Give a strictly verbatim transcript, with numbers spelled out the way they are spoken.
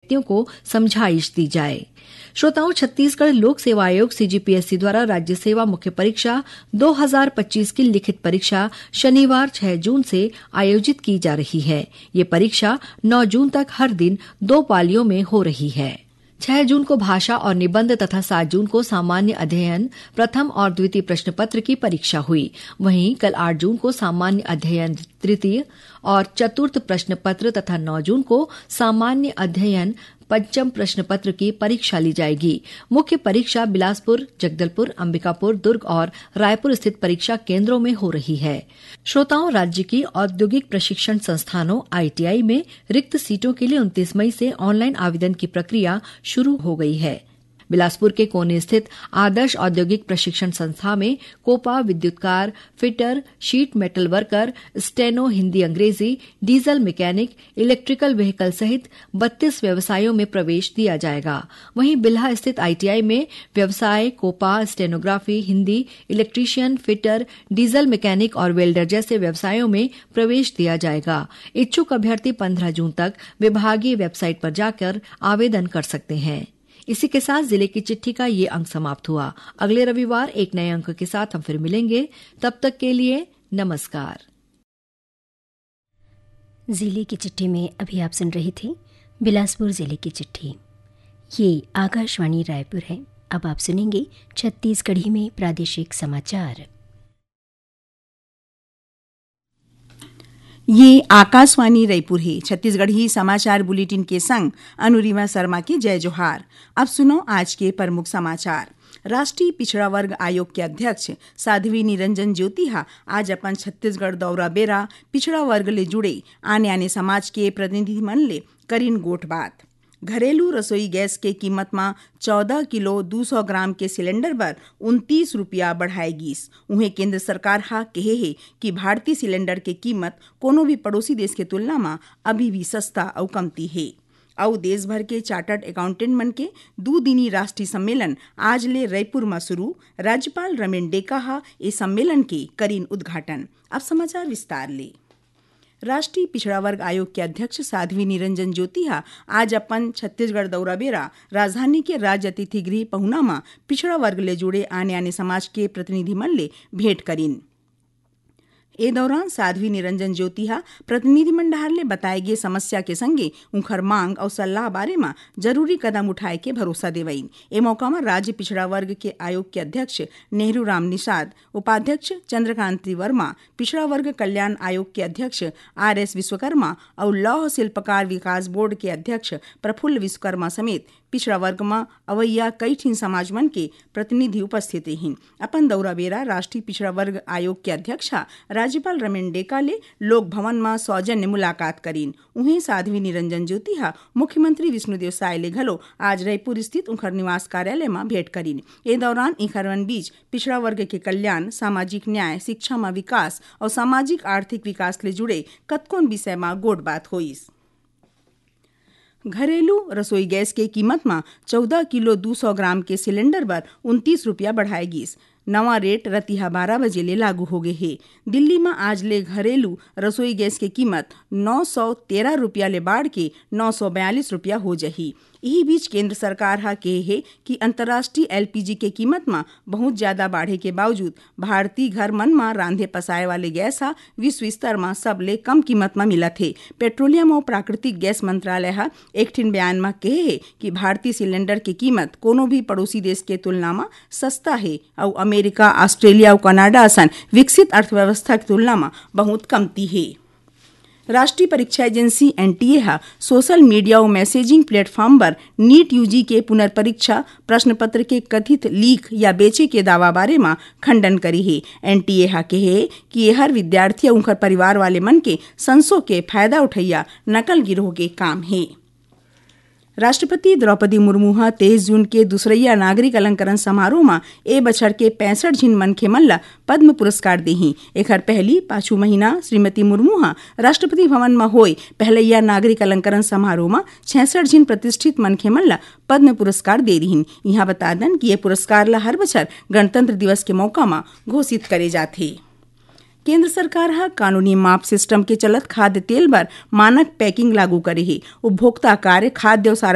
व्यक्तियों को समझाइश दी जाए। श्रोताओं, छत्तीसगढ़ लोक सेवा आयोग सीजीपीएससी द्वारा राज्य सेवा मुख्य परीक्षा दो हज़ार पच्चीस की लिखित परीक्षा शनिवार छह जून से आयोजित की जा रही है। ये परीक्षा नौ जून तक हर दिन दो पालियों में हो रही है। छह जून को भाषा और निबंध तथा सात जून को सामान्य अध्ययन प्रथम और द्वितीय प्रश्न पत्र की परीक्षा हुई। वहीं कल आठ जून को सामान्य अध्ययन तृतीय और चतुर्थ प्रश्न पत्र तथा नौ जून को सामान्य अध्ययन पंचम प्रश्न पत्र की परीक्षा ली जाएगी। मुख्य परीक्षा बिलासपुर, जगदलपुर, अंबिकापुर, दुर्ग और रायपुर स्थित परीक्षा केंद्रों में हो रही है। श्रोताओं, राज्य की औद्योगिक प्रशिक्षण संस्थानों आईटीआई में रिक्त सीटों के लिए उनतीस मई से ऑनलाइन आवेदन की प्रक्रिया शुरू हो गई है। बिलासपुर के कोने स्थित आदर्श औद्योगिक प्रशिक्षण संस्था में Copa, विद्युतकार, fitter, sheet metal worker, steno Hindi अंग्रेजी, डीजल मैकेनिक, इलेक्ट्रिकल व्हीकल सहित बत्तीस व्यवसायों में प्रवेश दिया जाएगा। वहीं बिल्हा स्थित आईटीआई में व्यवसाय, Copa, stenography, Hindi, electrician, fitter, diesel mechanic और वेल्डर जैसे व्यवसायों में प्रवेश दिया जाएगा। इच्छुक अभ्यर्थी पंद्रह जून तक विभागीय वेबसाइट पर जाकर आवेदन कर सकते हैं। इसी के साथ जिले की चिट्ठी का ये अंक समाप्त हुआ। अगले रविवार एक नए अंक के साथ हम फिर मिलेंगे। तब तक के लिए नमस्कार। जिले की चिट्ठी में अभी आप सुन रही थी बिलासपुर जिले की चिट्ठी। ये आकाशवाणी रायपुर है। अब आप सुनेंगे छत्तीसगढ़ी में प्रादेशिक समाचार। ये आकाशवाणी रायपुर है। छत्तीसगढ़ी समाचार बुलेटिन के संग अनुरिमा शर्मा की जय जोहार। अब सुनो आज के प्रमुख समाचार। राष्ट्रीय पिछड़ा वर्ग आयोग के अध्यक्ष साध्वी निरंजन ज्योतिहा आज अपन छत्तीसगढ़ दौरा बेरा पिछड़ा वर्ग ले जुड़े आने आने समाज के प्रतिनिधि मन ले करीन गोठ बात। घरेलू रसोई गैस के कीमत में चौदह किलो दो सौ ग्राम के सिलेंडर पर उनतीस रुपया बढ़ाएगीस। उन्हें केंद्र सरकार हा कहे है कि भारतीय सिलेंडर के कीमत कोनो भी पड़ोसी देश के तुलना में अभी भी सस्ता और कमती है। और देश भर के चार्टर्ड अकाउंटेंट मन के दो दिनी राष्ट्रीय सम्मेलन आज ले रायपुर में शुरू। राज्यपाल रमेन डेका हा इस सम्मेलन के करीन उद्घाटन। अब समाचार विस्तार ले। राष्ट्रीय पिछड़ा वर्ग आयोग के अध्यक्ष साध्वी निरंजन ज्योतिहा आज अपन छत्तीसगढ़ दौरा बेरा राजधानी के राज्य अतिथि गृह पहुना में पिछड़ा वर्ग ले जुड़े आने आने समाज के प्रतिनिधि मन ले भेंट करीन। ए दौरान साध्वी निरंजन ज्योतिहा प्रतिनिधि मंडल ने बताए गए समस्या के संगे उनकर मांग और सलाह बारे में जरूरी कदम उठाए के भरोसा देवईन। ए मौका में राज्य पिछड़ा वर्ग के आयोग के अध्यक्ष नेहरू राम निषाद, उपाध्यक्ष चंद्रकांति वर्मा, पिछड़ा वर्ग कल्याण आयोग के अध्यक्ष आर एस विश्वकर्मा और लौह शिल्पकार विकास बोर्ड के अध्यक्ष प्रफुल्ल विश्वकर्मा समेत पिछड़ा वर्ग में अवैया कई ठीन समाज मन के प्रतिनिधि उपस्थित हैं। अपन दौरा बेरा राष्ट्रीय पिछड़ा वर्ग आयोग के अध्यक्ष राज्यपाल रमेन डेका ले लोक भवन में सौजन्य मुलाकात करीन। उन्हें साध्वी निरंजन ज्योतिहा मुख्यमंत्री विष्णुदेव साय ले घलो आज रायपुर स्थित उनकर निवास कार्यालय में भेंट करीन। ए दौरान इखरवन बीच पिछड़ा वर्ग के कल्याण, सामाजिक न्याय, शिक्षा में विकास और सामाजिक आर्थिक विकास ले जुड़े कतकोन विषय में गोट बात होइस। घरेलू रसोई गैस के कीमत में चौदह किलो दो सौ ग्राम के सिलेंडर पर उनतीस रुपया बढ़ाएगीस। नवा रेट रतिहा बारह बजे ले लागू हो गए है। दिल्ली में आज ले घरेलू रसोई गैस की कीमत नौ सौ तेरह रुपया ले बढ़ के नौ सौ बयालीस रुपया हो जही। यही बीच केंद्र सरकार हा कहे है कि अंतर्राष्ट्रीय एलपीजी के कीमत में बहुत ज्यादा बढ़े के बावजूद भारतीय घर मन में रांधे पसाए वाले गैस हा विश्व स्तर में सबले कम कीमत में मिलत है। पेट्रोलियम और प्राकृतिक गैस मंत्रालय हा एक ठिन बयान में कहे है कि भारतीय सिलेंडर की कीमत कोनो भी पड़ोसी देश के तुलना में सस्ता है और अमेरिका, ऑस्ट्रेलिया और कनाडा असन विकसित अर्थव्यवस्था की तुलना में बहुत कमती है। राष्ट्रीय परीक्षा एजेंसी एनटीए हा सोशल मीडिया और मैसेजिंग प्लेटफॉर्म पर नीट यूजी के पुनर्परीक्षा प्रश्न पत्र के कथित लीक या बेचे के दावा बारे में खंडन करी है। एनटीए हा कहे कि ये हर विद्यार्थी और उनकर परिवार वाले मन के संसो के फायदा उठैया नकल गिरोह के काम है। राष्ट्रपति द्रौपदी मुर्मू हा तेईस जून के दूसरैया नागरिक अलंकरण समारोह में ए बछड़ के पैंसठ झिन मनखे मन ला पद्म पुरस्कार देही। एकर पहली पाछू महीना श्रीमती मुर्मू हा राष्ट्रपति भवन में होए पहलैया नागरिक अलंकरण समारोह में छियासठ झिन प्रतिष्ठित मनखे मन ला पद्म पुरस्कार दे रही। यहाँ बता दन कि ये पुरस्कार ला हर बछर गणतंत्र दिवस के मौका में घोषित करे जाते। केंद्र सरकार हा कानूनी माप सिस्टम के चलत खाद्य तेल पर मानक पैकिंग लागू करे है। उपभोक्ता कार्य, खाद्य और